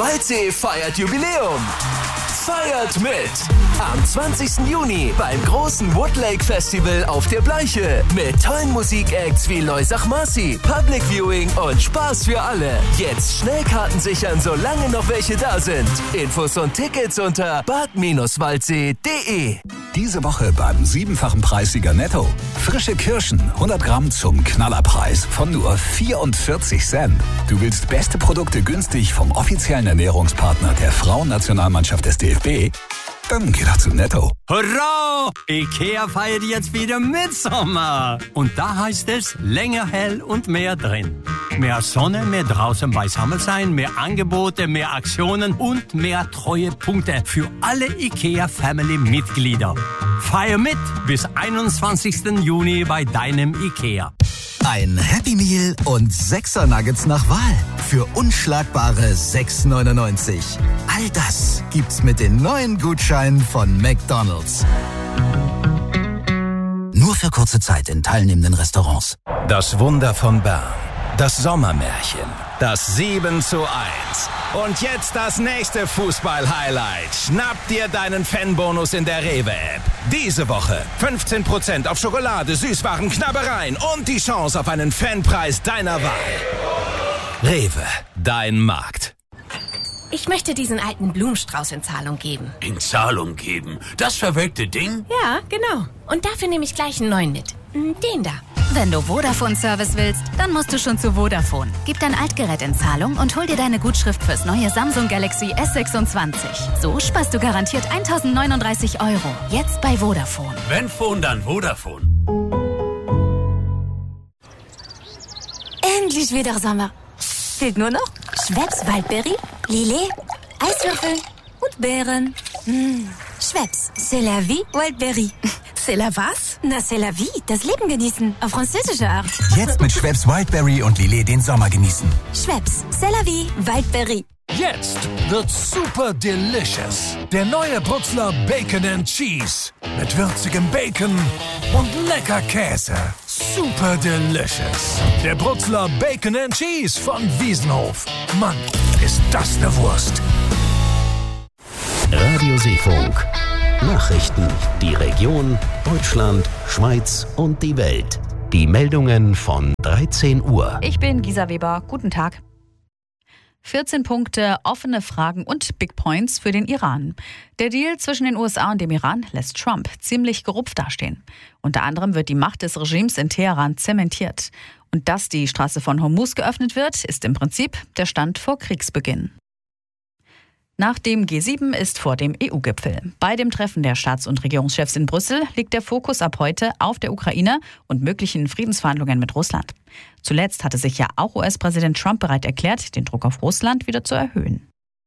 Waldsee feiert Jubiläum. Feiert mit! Am 20. Juni beim großen Woodlake Festival auf der Bleiche. Mit tollen Musikacts wie Loisach Marci, Public Viewing und Spaß für alle. Jetzt schnell Karten sichern, solange noch welche da sind. Infos und Tickets unter bad-waldsee.de. Diese Woche beim 7-fachen Preissieger Netto. Frische Kirschen, 100 Gramm zum Knallerpreis von nur 44 Cent. Du willst beste Produkte günstig vom offiziellen Ernährungspartner der Frauennationalmannschaft des DFB? Dann geh doch zu Netto. Hurra! IKEA feiert jetzt wieder Mitsommer. Und da heißt es länger hell und mehr drin. Mehr Sonne, mehr draußen beisammen sein, mehr Angebote, mehr Aktionen und mehr Treuepunkte für alle IKEA-Family-Mitglieder. Feier mit bis 21. Juni bei deinem IKEA. Ein Happy Meal und 6er Nuggets nach Wahl für unschlagbare 6,99. All das gibt's mit den neuen Gutscheinen von McDonald's. Nur für kurze Zeit in teilnehmenden Restaurants. Das Wunder von Bern. Das Sommermärchen. Das 7:1. Und jetzt das nächste Fußball-Highlight. Schnapp dir deinen Fanbonus in der Rewe-App. Diese Woche 15% auf Schokolade, Süßwaren, Knabbereien und die Chance auf einen Fanpreis deiner Wahl. Rewe, dein Markt. Ich möchte diesen alten Blumenstrauß in Zahlung geben. In Zahlung geben? Das verwelkte Ding? Ja, genau. Und dafür nehme ich gleich einen neuen mit. Den da. Wenn du Vodafone-Service willst, dann musst du schon zu Vodafone. Gib dein Altgerät in Zahlung und hol dir deine Gutschrift fürs neue Samsung Galaxy S26. So sparst du garantiert 1.039 €. Jetzt bei Vodafone. Wenn Phone, dann Vodafone. Endlich wieder Sommer. Fehlt nur noch Schweppes Waldberry, Lillet, Eiswürfel und Beeren. Schweppes, c'est la vie, Waldberry. C'est la was? Na, c'est la vie, das Leben genießen, auf französische Art. Jetzt mit Schweppes Wildberry und Lillet den Sommer genießen. Schweppes, c'est la vie, Waldberry. Jetzt wird super delicious. Der neue Brutzler Bacon and Cheese. Mit würzigem Bacon und lecker Käse. Super delicious. Der Brutzler Bacon and Cheese von Wiesenhof. Mann, ist das eine Wurst. Radio Seefunk. Nachrichten, die Region, Deutschland, Schweiz und die Welt. Die Meldungen von 13 Uhr. Ich bin Gisa Weber. Guten Tag. 14 Punkte, offene Fragen und Big Points für den Iran. Der Deal zwischen den USA und dem Iran lässt Trump ziemlich gerupft dastehen. Unter anderem wird die Macht des Regimes in Teheran zementiert. Und dass die Straße von Hormuz geöffnet wird, ist im Prinzip der Stand vor Kriegsbeginn. Nach dem G7 ist vor dem EU-Gipfel. Bei dem Treffen der Staats- und Regierungschefs in Brüssel liegt der Fokus ab heute auf der Ukraine und möglichen Friedensverhandlungen mit Russland. Zuletzt hatte sich ja auch US-Präsident Trump bereit erklärt, den Druck auf Russland wieder zu erhöhen.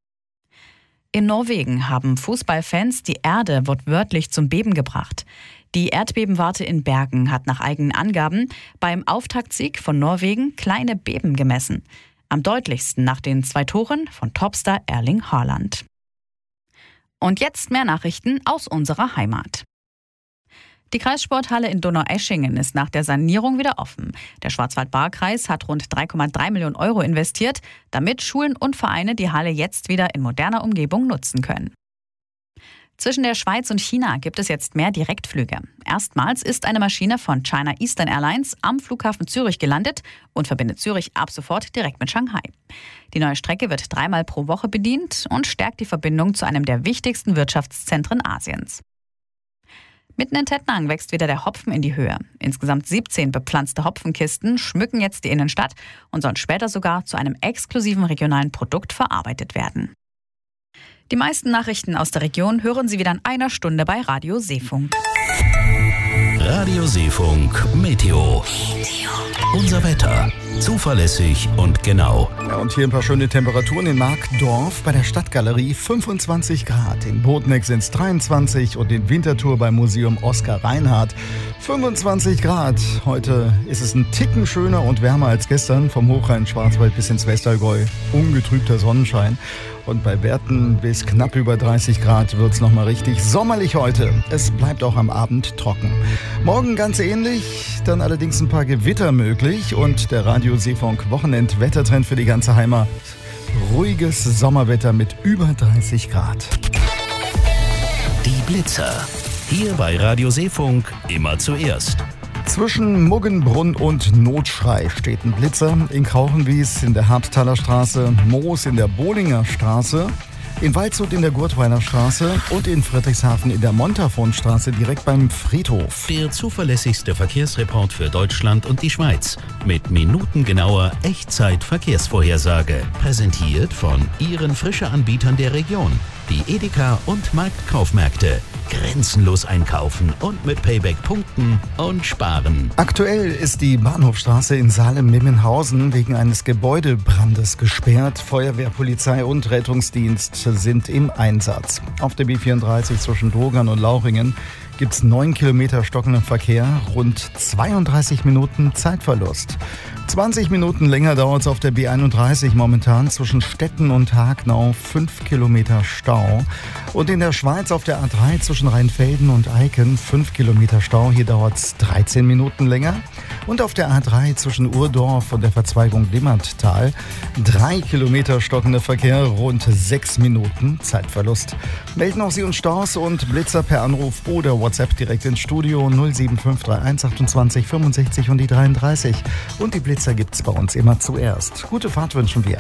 In Norwegen haben Fußballfans die Erde wortwörtlich zum Beben gebracht. Die Erdbebenwarte in Bergen hat nach eigenen Angaben beim Auftaktsieg von Norwegen kleine Beben gemessen. Am deutlichsten nach den 2 Toren von Topstar Erling Haaland. Und jetzt mehr Nachrichten aus unserer Heimat. Die Kreissporthalle in Donaueschingen ist nach der Sanierung wieder offen. Der Schwarzwald-Baar-Kreis hat rund 3,3 Millionen € investiert, damit Schulen und Vereine die Halle jetzt wieder in moderner Umgebung nutzen können. Zwischen der Schweiz und China gibt es jetzt mehr Direktflüge. Erstmals ist eine Maschine von China Eastern Airlines am Flughafen Zürich gelandet und verbindet Zürich ab sofort direkt mit Shanghai. Die neue Strecke wird 3-mal pro Woche bedient und stärkt die Verbindung zu einem der wichtigsten Wirtschaftszentren Asiens. Mitten in Tettnang wächst wieder der Hopfen in die Höhe. Insgesamt 17 bepflanzte Hopfenkisten schmücken jetzt die Innenstadt und sollen später sogar zu einem exklusiven regionalen Produkt verarbeitet werden. Die meisten Nachrichten aus der Region hören Sie wieder in einer Stunde bei Radio Seefunk. Radio Seefunk Meteo. Unser Wetter. Zuverlässig und genau. Ja, und hier ein paar schöne Temperaturen in Markdorf bei der Stadtgalerie 25 Grad. In Bodneck sind es 23 und in Winterthur beim Museum Oskar Reinhardt 25 Grad. Heute ist es ein Ticken schöner und wärmer als gestern. Vom Hochrhein-Schwarzwald bis ins Westallgäu ungetrübter Sonnenschein. Und bei Werten bis knapp über 30 Grad wird es nochmal richtig sommerlich heute. Es bleibt auch am Abend trocken. Morgen ganz ähnlich, dann allerdings ein paar Gewitter möglich. Und der Radio Seefunk Wochenend-Wettertrend für die ganze Heimat. ruhiges Sommerwetter mit über 30 Grad. Die Blitzer. Hier bei Radio Seefunk immer zuerst. Zwischen Muggenbrunn und Notschrei steht ein Blitzer. In Krauchenwies in der Harttaler Straße, Moos in der Bohlinger Straße, in Waldshut in der Gurtweiler Straße und in Friedrichshafen in der Montafonstraße direkt beim Friedhof. Der zuverlässigste Verkehrsreport für Deutschland und die Schweiz. Mit minutengenauer Echtzeit-Verkehrsvorhersage. Präsentiert von Ihren Frische-Anbietern der Region. Die Edeka und Marktkaufmärkte. Grenzenlos einkaufen und mit Payback punkten und sparen. Aktuell ist die Bahnhofstraße in Salem-Mimmenhausen wegen eines Gebäudebrandes gesperrt. Feuerwehr, Polizei und Rettungsdienst sind im Einsatz. Auf der B34 zwischen Drogern und Lauchringen gibt es 9 Kilometer stockenden Verkehr, rund 32 Minuten Zeitverlust. 20 Minuten länger dauert es auf der B31 momentan zwischen Stetten und Hagnau, 5 Kilometer Stau. Und in der Schweiz auf der A3 zwischen Rheinfelden und Eiken 5 Kilometer Stau, hier dauert es 13 Minuten länger. Und auf der A3 zwischen Urdorf und der Verzweigung Limmattal 3 Kilometer stockender Verkehr, rund 6 Minuten Zeitverlust. Melden auch Sie uns Staus und Blitzer per Anruf oder WhatsApp direkt ins Studio 07531 28 65 und die 33. Und die Blitzer gibt's bei uns immer zuerst. Gute Fahrt wünschen wir.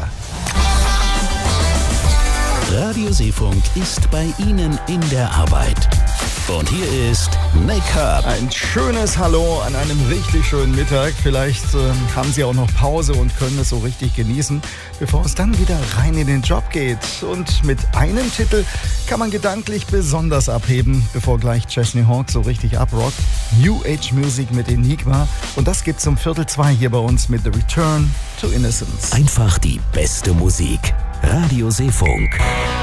Radio Seefunk ist bei Ihnen in der Arbeit. Und hier ist Make-up. Ein schönes Hallo an einem richtig schönen Mittag. Vielleicht haben Sie auch noch Pause und können es so richtig genießen, bevor es dann wieder rein in den Job geht. Und mit einem Titel kann man gedanklich besonders abheben, bevor gleich Chesney Hawkes so richtig abrockt. New Age Music mit Enigma. Und das gibt's um 1:45 hier bei uns mit The Return to Innocence. Einfach die beste Musik. Radio Seefunk.